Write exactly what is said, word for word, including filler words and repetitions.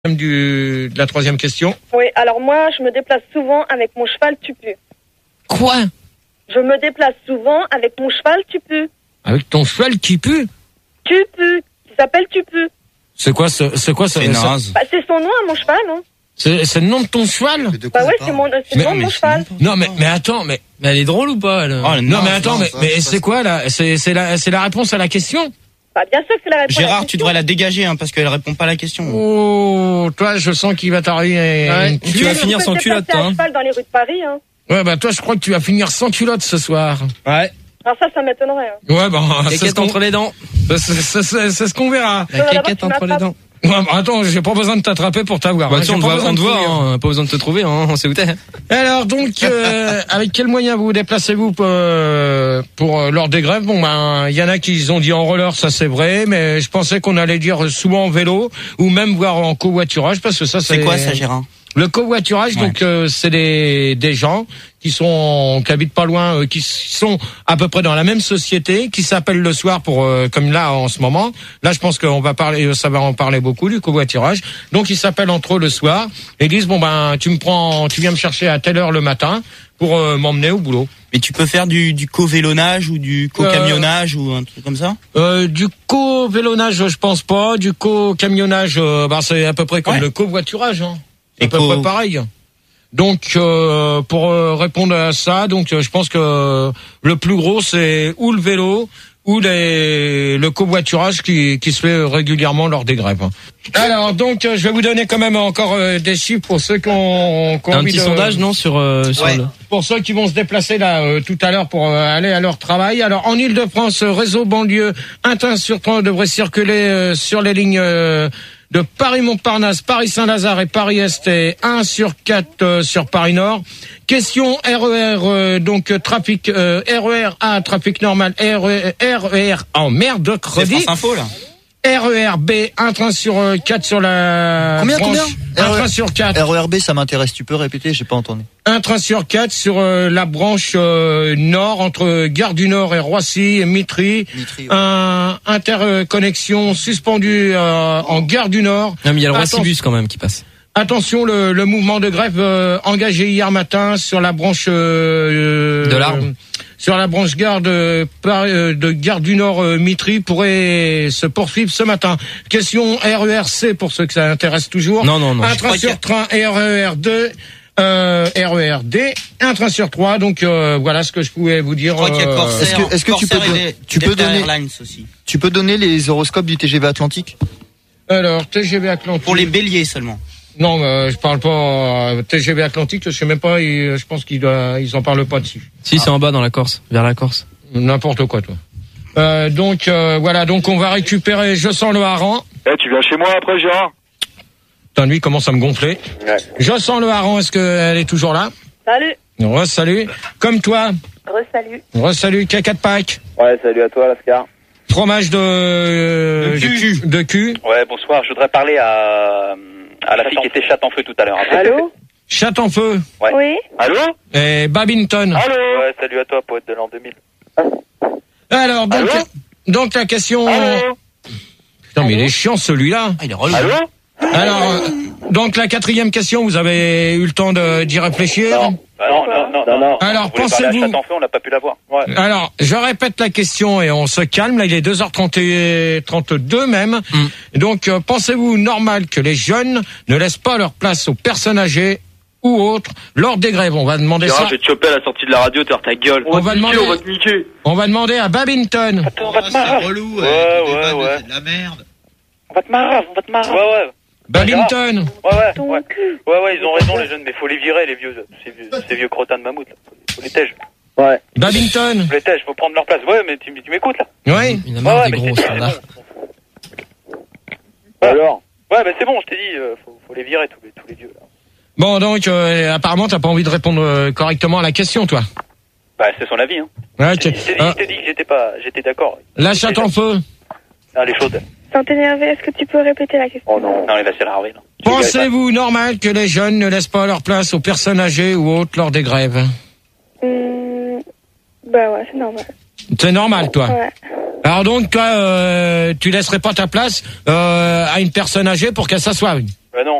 Du, de la troisième question. Oui, alors moi, je me déplace souvent avec mon cheval Tupu. Quoi? Je me déplace souvent avec mon cheval Tupu. Avec ton cheval qui pue? Tupu, qui s'appelle Tupu. C'est quoi ce, c'est quoi ce, C'est naze. Bah, c'est son nom à mon cheval, hein. C'est, c'est le nom de ton cheval? Bah ouais, c'est mon, c'est le nom de mon cheval. Non, mais, mais attends, mais, Mais elle est drôle ou pas elle Oh, non, mais attends, non, mais, ça, mais ça, c'est quoi là? C'est, c'est la, c'est la réponse à la question? Bah bien sûr que c'est la réponse. à la Gérard, tu question. devrais la dégager hein, parce qu'elle répond pas à la question. Oh, toi, je sens qu'il va t'arriver. Ouais, une tu tuile. vas On finir peut sans se culotte, déplacer à hein. cheval dans les rues de Paris, hein. Ouais, bah, toi, je crois que tu vas finir sans culotte ce soir. Ouais. Alors ça, ça m'étonnerait, hein. Ouais, bah, c'est ce Caquette qu'on, entre les dents. c'est, c'est, c'est, c'est ce qu'on verra. La d'abord, caquette tu entre les m'attrapes. dents. Ouais, bah, attends, j'ai pas besoin de t'attraper pour t'avoir. Bah, hein. tu J'ai on te pas voit, besoin on de te voit, courir. hein. Pas besoin de te trouver, hein. On sait où t'es. Alors donc, euh, avec quel moyen vous vous déplacez-vous pour, euh, pour euh, lors des grèves? Bon ben, il y en a qui ont dit en roller, ça c'est vrai, mais je pensais qu'on allait dire souvent en vélo ou même voir en covoiturage parce que ça c'est. C'est quoi ça, Gérard? Le covoiturage, Ouais. donc euh, c'est des des gens qui sont qui habitent pas loin, euh, qui sont à peu près dans la même société, qui s'appellent le soir pour euh, comme là en ce moment. Là, je pense qu'on va parler, ça va en parler beaucoup du covoiturage. Donc ils s'appellent entre eux le soir et disent bon ben tu me prends, tu viens me chercher à telle heure le matin pour euh, m'emmener au boulot. Mais tu peux faire du, du co-vélonnage ou du co-camionnage ou un truc comme ça? Euh, du co-vélonnage, je pense pas. Du co-camionnage, euh, ben c'est à peu près comme Ouais. le covoiturage. Hein. C'est Et à peu co- près pareil. Donc, euh, pour euh, répondre à ça, donc euh, je pense que le plus gros c'est ou le vélo ou les, le covoiturage qui, qui se fait régulièrement lors des grèves. Alors, donc, euh, je vais vous donner quand même encore euh, des chiffres pour ceux qui ont, qui ont T'as un envie petit de- sondage, non, sur, euh, sur Ouais. le... pour ceux qui vont se déplacer là euh, tout à l'heure pour euh, aller à leur travail. Alors en Île-de-France, euh, réseau banlieue, un train sur trois devrait circuler euh, sur les lignes euh, de Paris-Montparnasse, Paris-Saint-Lazare et Paris-Est et un sur quatre euh, sur Paris-Nord. Question R E R, euh, donc euh, trafic euh, R E R A, trafic normal, R E R, oh merde, C'est crevé. France Info là. R E R B, un train sur euh, quatre sur la Combien, branche. combien Un R E R train sur quatre. R E R B, ça m'intéresse. Tu peux répéter? J'ai pas entendu. Un train sur quatre sur euh, la branche euh, nord entre Gare du Nord et Roissy et Mitry. Mitry, ouais. Un interconnexion suspendue euh, en Gare du Nord. Non, mais il y a le Attention- Roissy-Bus quand même qui passe. Attention, le, le mouvement de grève euh, engagé hier matin sur la branche euh, De l'Arbre. euh, sur la branche gare de, Par- euh, de Gare du Nord euh, Mitry pourrait se poursuivre ce matin. Question R E R C pour ceux que ça intéresse toujours. Non, non, non. Un Je train crois qu'il y sur a- train R E R deux. Euh, R E R D, un train sur trois, donc euh, voilà ce que je pouvais vous dire. Je crois qu'il y a euh, Corsair. est-ce que- est-ce que tu Corsair peux et don- des- tu peux Delta donner- Airlines aussi. Tu peux donner les horoscopes du T G V Atlantique? Alors, T G V Atlantique. Pour les béliers seulement. Non, euh, je parle pas euh, T G V Atlantique, je sais même pas, ils- je pense qu'ils doivent- ils en parlent pas dessus. Si, c'est en bas dans la Corse, vers la Corse. N'importe quoi, toi. Euh, donc euh, voilà, donc on va récupérer Je sens le hareng. Eh, tu viens chez moi après, Gérard? Putain, lui il commence à me gonfler. Ouais. Je sens le hareng, est-ce qu'elle est toujours là? Salut. Re salut. Comme toi. Re-salut. Re salut, caca de Pâques. Ouais, salut à toi, Lascar. Fromage de euh, De cul. de cul. Ouais, bonsoir. Je voudrais parler à, à la fille qui était chatte en feu tout à l'heure. Allô? Chat en feu. Ouais. Oui. Allô? Et Babington. Allô? Ouais, salut à toi, poète de l'an deux mille. Alors donc Allô donc la question. Allô? Putain, mais il est chiant celui-là. Ah, il est relou. Allô? Alors, euh, donc la quatrième question, vous avez eu le temps de d'y réfléchir? Non. Bah non, non, non, non, non. Alors, On voulait parler à pensez-vous- chatte en feu, on n'a pas pu la voir. Ouais. Alors, je répète la question et on se calme. Là, il est deux heures trente-deux même. Mm. Donc, euh, pensez-vous normal que les jeunes ne laissent pas leur place aux personnes âgées ou autres lors des grèves? On va demander ça. Gérard, je vais te choper à la sortie de la radio, tu ta gueule. On va demander- on va te niquer. On va demander à Babington. Attends, on va te marrer. relou, Ouais, euh, ouais, des vannes, ouais. c'est de la merde. On va te marrer, on va te marrer. Ouais, ouais. Babington. Ouais, ouais, Ton ouais. cul. Ouais, ouais, ils ont raison, les jeunes, mais faut les virer, les vieux, ces vieux, ces vieux crottins de mammouth, là. Faut les tèges. Ouais. Babington. Faut les tèges, faut prendre leur place. Ouais, mais tu, tu m'écoutes, là? Oui. Il a marre Ouais, des mais gros c'est- standards. Ouais. Alors? Ouais, mais c'est bon, je t'ai dit, euh, faut, faut les virer, tous les, tous les vieux, là. Bon, donc, euh, apparemment, t'as pas envie de répondre euh, correctement à la question, toi. Bah, c'est son avis, hein. Ouais, Je t'ai ok. dit, je t'ai dit, Ah, je t'ai dit que j'étais pas, j'étais d'accord. la chatte en feu. Ah, les chaudes. Sans t'énerver, est-ce que tu peux répéter la question? Oh non. Non, il va se la Harvey, là. Pensez-vous normal que les jeunes ne laissent pas leur place aux personnes âgées ou autres lors des grèves? Hum, bah ouais, c'est normal. C'est normal, toi. Ouais. Alors donc, toi, euh, tu laisserais pas ta place euh, à une personne âgée pour qu'elle s'assoie. Bah non.